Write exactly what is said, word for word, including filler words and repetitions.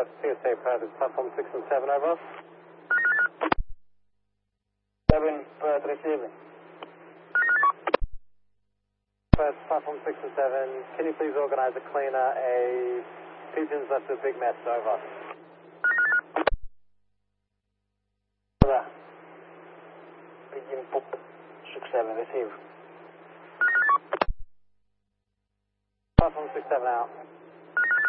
Perth, P S A Perth, it's platform six and seven, over. seven, Perth, receiving. Perth, platform six and seven, can you please organize a cleaner? A pigeon's left a big mess, over. Over. Pigeon poop, six seven, receive. Platform six seven out.